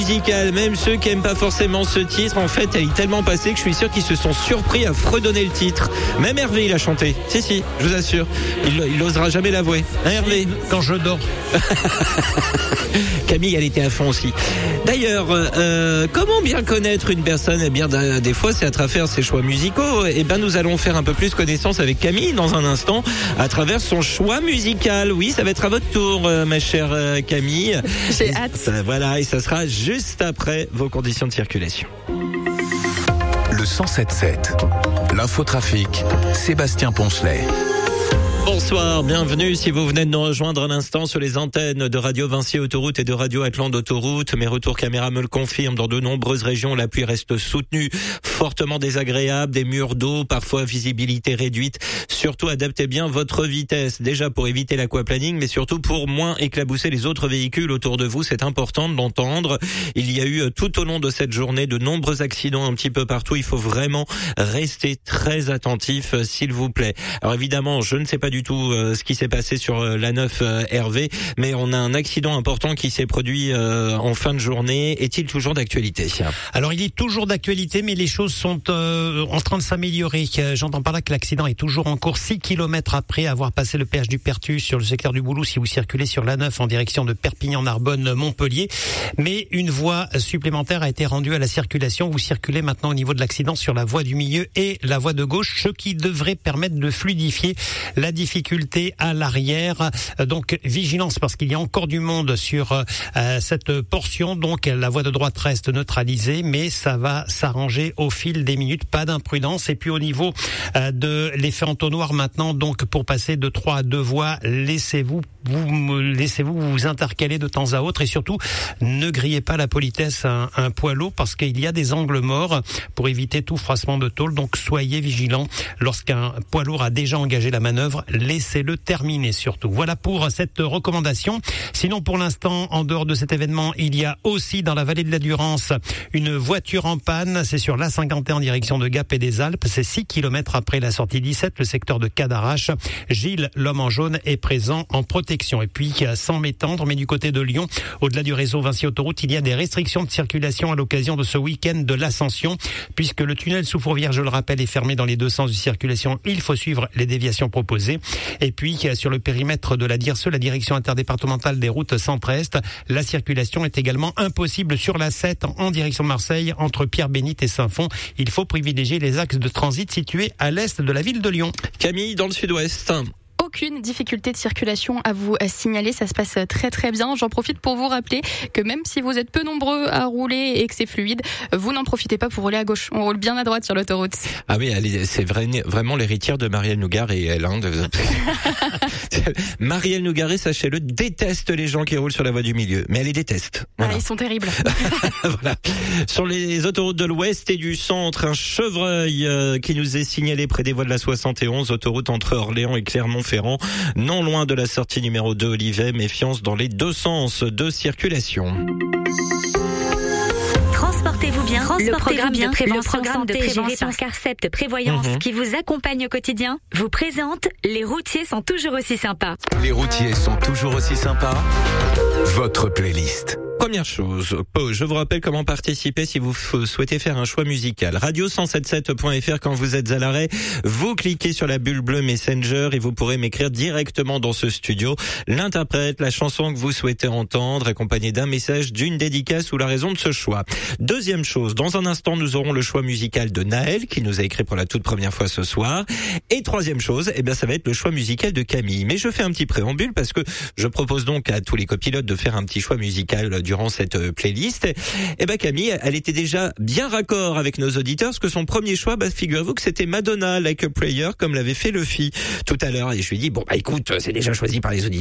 Musical, même ceux qui aiment pas forcément ce titre, en fait, elle est tellement passée que je suis sûr qu'ils se sont surpris à fredonner le titre. Même Hervé, il a chanté. Si, je vous assure. Il n'osera jamais l'avouer. Hein, Hervé? Quand je dors. Camille, elle était à fond aussi. D'ailleurs, comment bien connaître une personne? Eh bien, des fois, c'est à travers ses choix musicaux. Eh ben, nous allons faire un peu plus connaissance avec Camille dans un instant, à travers son choix musical. Oui, ça va être à votre tour, ma chère Camille. J'ai hâte. Voilà, et ça sera juste après vos conditions de circulation. Le 107.7, l'infotrafic, Sébastien Poncelet. Bonsoir, bienvenue si vous venez de nous rejoindre à l'instant sur les antennes de Radio Vinci Autoroute et de Radio Atlante Autoroute. Mes retours caméra me le confirment, dans de nombreuses régions, la pluie reste soutenue, fortement désagréable, des murs d'eau, parfois visibilité réduite. Surtout, adaptez bien votre vitesse, déjà pour éviter l'aquaplaning, mais surtout pour moins éclabousser les autres véhicules autour de vous. C'est important de l'entendre. Il y a eu tout au long de cette journée de nombreux accidents un petit peu partout. Il faut vraiment rester très attentif, s'il vous plaît. Alors évidemment, je ne sais pas du tout ce qui s'est passé sur la 9 Hervé, mais on a un accident important qui s'est produit en fin de journée. Est-il toujours d'actualité? Alors il est toujours d'actualité, mais les choses sont en train de s'améliorer. J'entends par là que l'accident est toujours en cours 6 km après avoir passé le péage du Pertus sur le secteur du Boulou si vous circulez sur la 9 en direction de Perpignan, Narbonne, Montpellier. Mais une voie supplémentaire a été rendue à la circulation. Vous circulez maintenant au niveau de l'accident sur la voie du milieu et la voie de gauche, ce qui devrait permettre de fluidifier la difficulté à l'arrière. Donc vigilance parce qu'il y a encore du monde sur cette portion. Donc la voie de droite reste neutralisée, mais ça va s'arranger au fil des minutes. Pas d'imprudence. Et puis au niveau de l'effet entonnoir maintenant, donc pour passer de 3 à 2 voies, laissez-vous vous intercaler de temps à autre et surtout ne grillez pas la politesse à un poids lourd parce qu'il y a des angles morts pour éviter tout froissement de tôle. Donc soyez vigilants lorsqu'un poids lourd a déjà engagé la manœuvre. Laissez-le terminer surtout. Voilà pour cette recommandation. Sinon, pour l'instant, en dehors de cet événement, il y a aussi dans la vallée de la Durance une voiture en panne. C'est sur l'A51 en direction de Gap et des Alpes. C'est 6 km après la sortie 17, le secteur de Cadarache. Gilles, l'homme en jaune, est présent en protection. Et puis, sans m'étendre, mais du côté de Lyon, au-delà du réseau Vinci Autoroute, il y a des restrictions de circulation à l'occasion de ce week-end de l'Ascension, puisque le tunnel sous Fourvière, je le rappelle, est fermé dans les deux sens de circulation. Il faut suivre les déviations proposées. Et puis, sur le périmètre de la DIRSE, la direction interdépartementale des routes centre-est, la circulation est également impossible sur la 7 en direction de Marseille, entre Pierre-Bénite et Saint-Fond. Il faut privilégier les axes de transit situés à l'est de la ville de Lyon. Camille, dans le sud-ouest. Aucune difficulté de circulation à vous signaler, ça se passe très très bien. J'en profite pour vous rappeler que même si vous êtes peu nombreux à rouler et que c'est fluide, vous n'en profitez pas pour rouler à gauche. On roule bien à droite sur l'autoroute. Ah oui, c'est vraiment l'héritière de Marielle Nougaret et elle. Marielle Nougaret, sachez-le, déteste les gens qui roulent sur la voie du milieu, mais elle les déteste. Voilà. Ah, ils sont terribles. Voilà. Sur les autoroutes de l'ouest et du centre, un chevreuil qui nous est signalé près des voies de la 71, autoroute entre Orléans et Clermont-Ferrand, non loin de la sortie numéro 2 Olivet. Méfiance dans les deux sens de circulation. Transportez-vous bien. Le programme de prévention Carcept Prévoyance qui vous accompagne au quotidien vous présente Les routiers sont toujours aussi sympas. Les routiers sont toujours aussi sympas. Votre playlist. Première chose, je vous rappelle comment participer si vous souhaitez faire un choix musical. Radio177.fr, quand vous êtes à l'arrêt, vous cliquez sur la bulle bleue Messenger et vous pourrez m'écrire directement dans ce studio l'interprète, la chanson que vous souhaitez entendre, accompagnée d'un message, d'une dédicace ou la raison de ce choix. Deuxième chose, dans un instant, nous aurons le choix musical de Naël, qui nous a écrit pour la toute première fois ce soir. Et troisième chose, ça va être le choix musical de Camille. Mais je fais un petit préambule parce que je propose donc à tous les copilotes de faire un petit choix musical durant cette playlist. Camille, elle était déjà bien raccord avec nos auditeurs, parce que son premier choix, figurez-vous que c'était Madonna, Like a Prayer, comme l'avait fait Luffy tout à l'heure. Et je lui ai dit, écoute, c'est déjà choisi par les auditeurs.